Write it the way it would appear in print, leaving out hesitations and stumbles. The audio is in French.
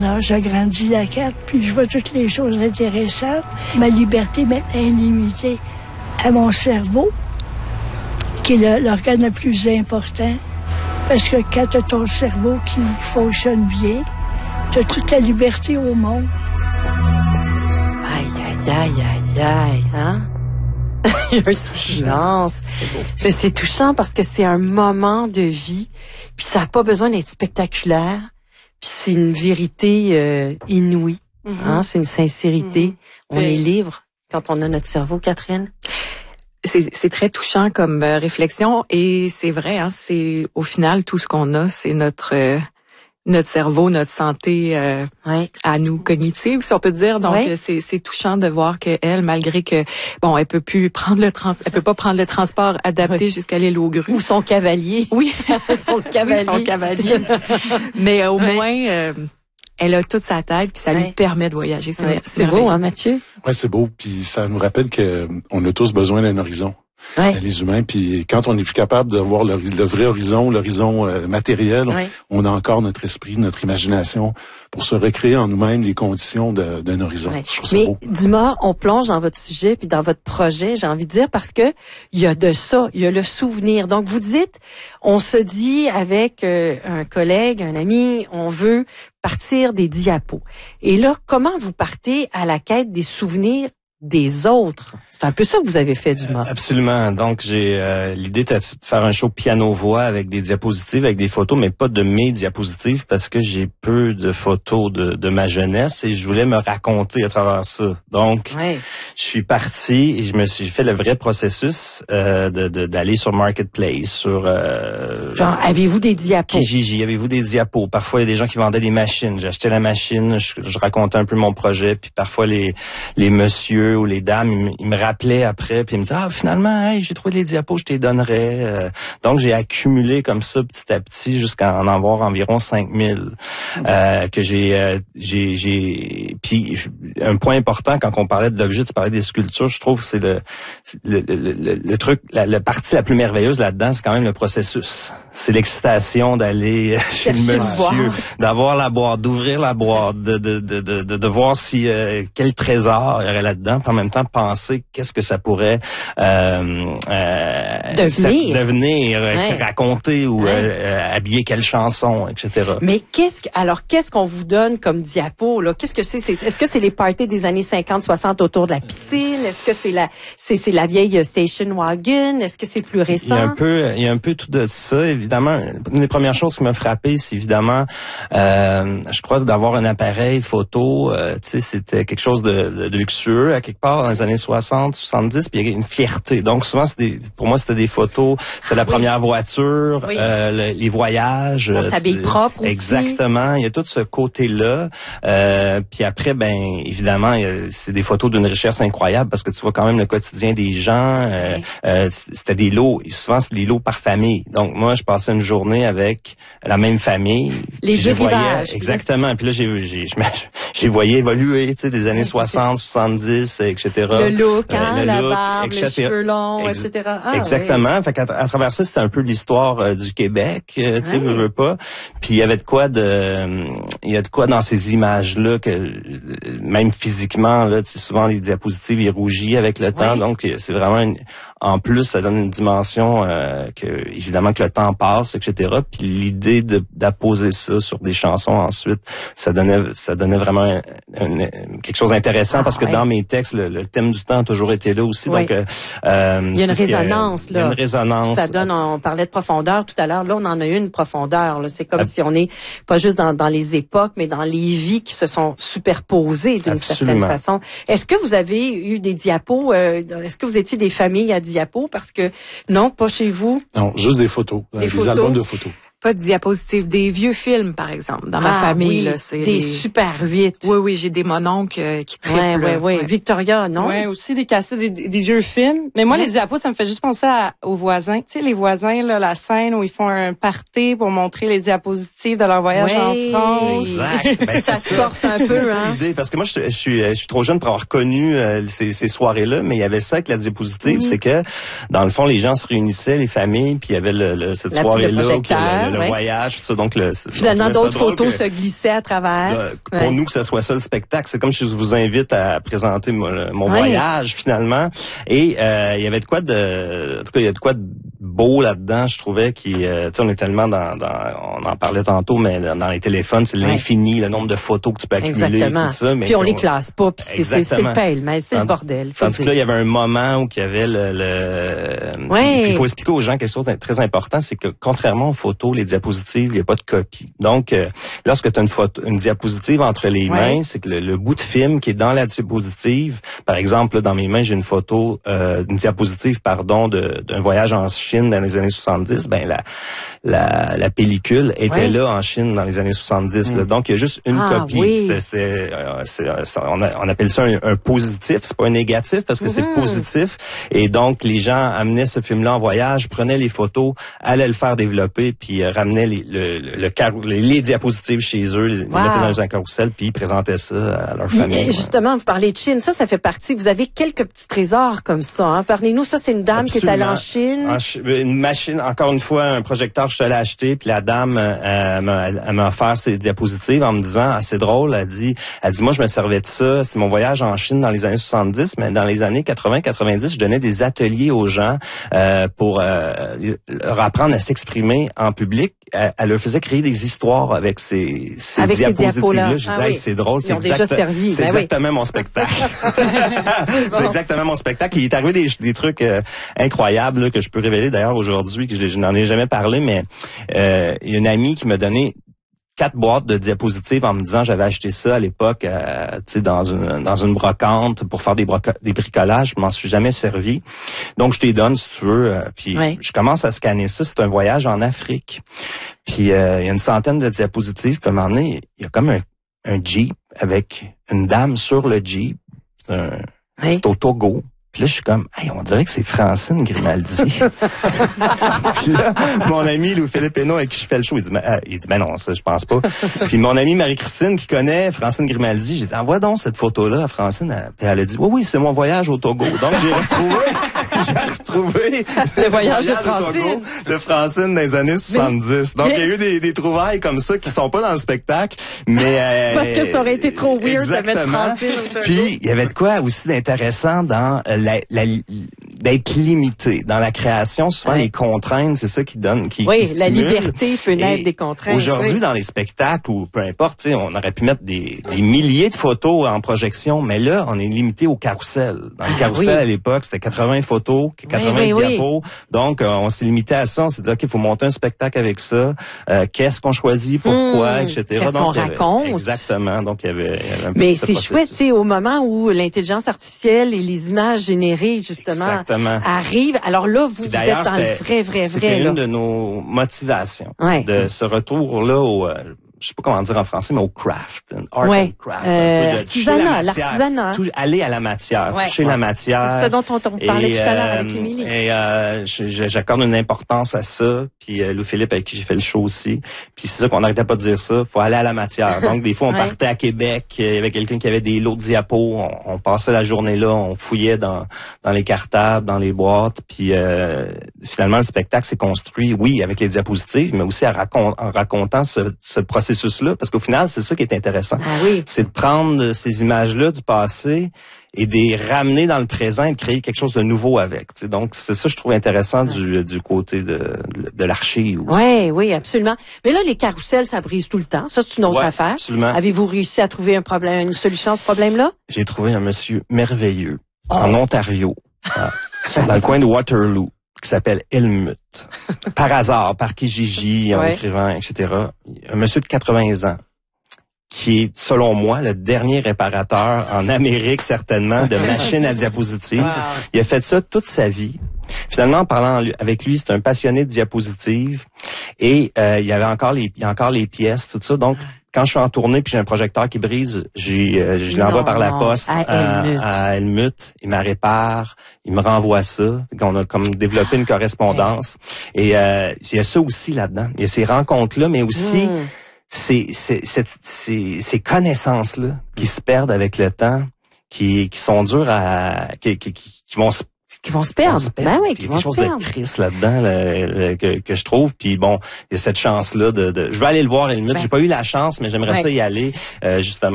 Alors, j'ai grandi la carte, puis je vois toutes les choses intéressantes. Ma liberté maintenant est limitée à mon cerveau, qui est l'organe le plus important. Parce que quand tu as ton cerveau qui fonctionne bien, tu as toute la liberté au monde. Aïe, hein? Il y a un silence. C'est touchant parce que c'est un moment de vie, puis ça n'a pas besoin d'être spectaculaire, puis c'est une vérité inouïe. Hein? C'est une sincérité. On est libre quand on a notre cerveau, Catherine. C'est très touchant comme réflexion et c'est vrai, hein, c'est au final tout ce qu'on a, c'est notre cerveau, notre santé à nous cognitive, si on peut dire. Donc c'est touchant de voir que elle, malgré que elle peut pas prendre le transport adapté jusqu'à l'île aux grues ou son cavalier. Oui, son cavalier. Mais au moins elle a toute sa tête, puis ça lui permet de voyager. C'est beau, hein, Mathieu? Ouais, c'est beau. Puis ça nous rappelle que on a tous besoin d'un horizon. Les humains. Puis quand on n'est plus capable de voir le vrai horizon, l'horizon matériel, on a encore notre esprit, notre imagination pour se recréer en nous-mêmes les conditions d'un horizon. Je trouve ça beau. Dumas, on plonge dans votre sujet puis dans votre projet, j'ai envie de dire, parce que il y a de ça, il y a le souvenir. Donc vous dites, on se dit avec un collègue, un ami, on veut partir des diapos. Et là, comment vous partez à la quête des souvenirs des autres? C'est un peu ça que vous avez fait, Dumas. Absolument. Donc, j'ai l'idée de faire un show piano-voix avec des diapositives, avec des photos, mais pas de mes diapositives, parce que j'ai peu de photos de ma jeunesse et je voulais me raconter à travers ça. Donc, je suis parti et j'ai fait le vrai processus d'aller sur Marketplace, sur... Genre, avez-vous des diapos? Kijiji, avez-vous des diapos? Parfois, il y a des gens qui vendaient des machines. J'achetais la machine, je racontais un peu mon projet, puis parfois, les messieurs ou les dames, ils me rappelaient après, puis ils me disaient, finalement, j'ai trouvé les diapos, je t'les donnerais. Donc, j'ai accumulé comme ça, petit à petit, jusqu'à en avoir environ 5000, que puis, un point important, quand on parlait de l'objet, tu parlais des sculptures, je trouve que c'est le truc, la partie la plus merveilleuse là-dedans, c'est quand même le processus. C'est l'excitation d'aller chez le monsieur, d'avoir la boîte, d'ouvrir la boîte, de voir si quel trésor il y aurait là-dedans, puis en même temps penser qu'est-ce que ça pourrait devenir, raconter ou habiller quelle chanson, etc. Mais qu'est-ce qu'on vous donne comme diapo là? Qu'est-ce que c'est? Est-ce que c'est les parties des années 50-60 autour de la piscine? Est-ce que c'est la vieille station wagon? Est-ce que c'est plus récent? Il y a un peu tout de ça, évidemment. Une des premières choses qui m'a frappé, c'est évidemment, je crois, d'avoir un appareil photo. C'était quelque chose de luxueux à quelque part dans les années 60, 70, puis il y a une fierté. Donc souvent, pour moi, c'était des photos. C'est la première voiture, les voyages. On s'habille propre aussi. Exactement. Il y a tout ce côté-là. Puis après, évidemment, c'est des photos d'une richesse incroyable parce que tu vois quand même le quotidien des gens. C'était des lots. Souvent, c'est des lots par famille. Donc moi, je passais une journée avec la même famille. Les deux rivages. Exactement. Puis là, j'ai voyé évoluer, des années 60, 70, etc. Le look, la barbe, les cheveux longs, etc. Exactement. Fait qu'à travers ça, c'était un peu l'histoire du Québec, veux pas. Puis il y avait de quoi dans ces images-là que même physiquement, là, souvent les diapositives, ils rougissent avec le temps. Donc c'est vraiment en plus, ça donne une dimension évidemment que le temps passe, etc. Puis l'idée d'apposer ça sur des chansons ensuite, ça donnait vraiment quelque chose d'intéressant parce que dans mes textes, le thème du temps a toujours été là aussi. Donc, il y a une résonance là. Il y a une résonance. Ça donne. On parlait de profondeur tout à l'heure. Là, on en a eu une profondeur. Là. C'est comme si on est pas juste dans les époques, mais dans les vies qui se sont superposées d'une certaine façon. Est-ce que vous avez eu des diapos? Est-ce que vous étiez des familles à diapos? Parce que non, pas chez vous. Non, juste des photos. Des albums de photos. Pas de diapositives, des vieux films, par exemple. Dans ma famille, là, c'est des Super 8. Oui, j'ai des mononcles qui triplent. Oui. Victoria, non? Oui, aussi des cassettes, des vieux films. Mais moi, les diapos, ça me fait juste penser aux voisins. Tu sais, les voisins, là, la scène où ils font un party pour montrer les diapositives de leur voyage en France. Exact. Ça se force un peu, hein? L'idée, parce que moi, je suis trop jeune pour avoir connu ces soirées-là, mais il y avait ça avec la diapositive, c'est que, dans le fond, les gens se réunissaient, les familles, puis il y avait cette soirée-là, le voyage, tout ça. Donc finalement, d'autres photos se glissaient à travers. Pour nous, que ce soit ça le spectacle, c'est comme si je vous invite à présenter mon voyage finalement. Et il y avait de quoi en tout cas, il y a de quoi de beau là-dedans, je trouvais, qui, tu sais, on est tellement on en parlait tantôt, mais dans les téléphones, c'est l'infini, le nombre de photos que tu peux accumuler. Exactement. Tout ça, mais puis on les classe pas, puis c'est le pêle, mais c'est le bordel. Tandis que là, il y avait un moment où il y avait puis il faut expliquer aux gens quelque chose de très important, c'est que contrairement aux photos, les diapositives, il n'y a pas de copie. Donc, lorsque tu as une diapositive entre les mains, c'est que le bout de film qui est dans la diapositive, par exemple, là, dans mes mains, j'ai une photo, une diapositive, d'un voyage en Chine dans les années 70. Ben la pellicule était là en Chine dans les années 70. Là. Donc, il y a juste une copie. Oui. On appelle ça un positif. C'est pas un négatif parce que c'est positif. Et donc, les gens amenaient ce film-là en voyage, prenaient les photos, allaient le faire développer, puis ramenaient les diapositives chez eux, les mettaient dans un carrousel, puis ils présentaient ça à leur famille. Justement, vous parlez de Chine. Ça fait partie. Vous avez quelques petits trésors comme ça. Hein? Parlez-nous. Ça, c'est une dame qui est allée en Chine. Une machine, encore une fois, un projecteur que je te l'ai acheté, puis la dame elle m'a offert ses diapositives en me disant, c'est drôle, elle dit, moi, je me servais de ça. C'est mon voyage en Chine dans les années 70, mais dans les années 80-90, je donnais des ateliers aux gens pour leur apprendre à s'exprimer en public. Elle leur faisait créer des histoires avec ces diapositives-là. Je disais, c'est drôle, c'est exactement mon spectacle. C'est exactement mon spectacle. Il est arrivé des trucs incroyables là, que je peux révéler d'ailleurs aujourd'hui, que je n'en ai jamais parlé, mais il y a une amie qui m'a donné 4 boîtes de diapositives en me disant, j'avais acheté ça à l'époque, tu sais, dans une brocante pour faire des bricolages. Je m'en suis jamais servi. Donc, je t'y donne si tu veux. Puis, je commence à scanner ça. C'est un voyage en Afrique. Puis, il y a une centaine de diapositives. Puis, à un moment donné, il y a comme un Jeep avec une dame sur le Jeep. C'est au Togo. Puis là, je suis comme, on dirait que c'est Francine Grimaldi. Puis là, mon ami Louis-Philippe Hénaud avec qui je fais le show, il dit, non, ça, je pense pas. Puis mon ami Marie-Christine qui connaît Francine Grimaldi, j'ai dit, envoie donc cette photo-là à Francine. Puis elle a dit, oui, c'est mon voyage au Togo. Donc, j'ai retrouvé le voyage de Francine. De Francine dans les années 70. Donc, il y a eu des trouvailles comme ça qui sont pas dans le spectacle, mais... Parce que ça aurait été trop weird de mettre Francine au Togo. Puis, il y avait de quoi aussi d'intéressant dans d'être limité dans la création. Souvent, les contraintes, c'est ça qui donne, qui la liberté peut naître des contraintes. Aujourd'hui, dans les spectacles ou peu importe, on aurait pu mettre des milliers de photos en projection, mais là, on est limité au carrousel. Dans le carrousel à l'époque, c'était 80 photos, 80 diapos. Donc, on s'est limité à ça. On s'est dit, OK, il faut monter un spectacle avec ça. Qu'est-ce qu'on choisit, pourquoi, etc. Qu'est-ce qu'on raconte? Exactement. Donc, il y avait un peu mais c'est chouette, tu sais, au moment où l'intelligence artificielle et les images générées, justement, arrivent. Alors là, vous êtes dans le vrai. C'était une de nos motivations. De ce retour-là au... je sais pas comment dire en français, mais au craft, art and craft. L'artisanat. Aller à la matière, toucher la matière. C'est ce dont on parlait tout à l'heure avec Émilie. Et j'accorde une importance à ça. Puis Louis-Philippe, avec qui j'ai fait le show aussi. Puis c'est ça qu'on n'arrêtait pas de dire ça. Faut aller à la matière. Donc des fois, on partait à Québec. Il y avait quelqu'un qui avait des lots de diapos. On passait la journée là. On fouillait dans les cartables, dans les boîtes. Puis finalement, le spectacle s'est construit, oui, avec les diapositives, mais aussi en racontant ce processus-là, parce qu'au final, c'est ça qui est intéressant. C'est de prendre ces images-là du passé et de les ramener dans le présent et de créer quelque chose de nouveau avec. T'sais. Donc, c'est ça que je trouve intéressant du côté de l'archive aussi. Oui, absolument. Mais là, les carousels, ça brise tout le temps. Ça, c'est une autre affaire. Absolument. Avez-vous réussi à trouver une solution à ce problème-là? J'ai trouvé un monsieur merveilleux en Ontario, dans le coin de Waterloo, qui s'appelle Helmut. Par hasard, par Kijiji, en écrivant, etc. Un monsieur de 80 ans, qui est, selon moi, le dernier réparateur en Amérique, certainement, de machines à diapositives. Il a fait ça toute sa vie. Finalement, en parlant avec lui, c'est un passionné de diapositives. Et il y a encore les pièces, tout ça. Donc, quand je suis en tournée puis j'ai un projecteur qui brise, je l'envoie par la poste à Helmut. Il me répare, il me renvoie ça. On a comme développé une correspondance. Et il y a ça aussi là-dedans. Il y a ces rencontres-là, mais aussi ces connaissances-là qui se perdent avec le temps, qui sont dures qui vont Qui vont se perdre. Ben oui, qui vont se perdre. Il y a quelque chose de triste là-dedans que je trouve. Puis bon, il y a cette chance-là de je vais aller le voir à la limite. J'ai pas eu la chance, mais j'aimerais ça y aller justement.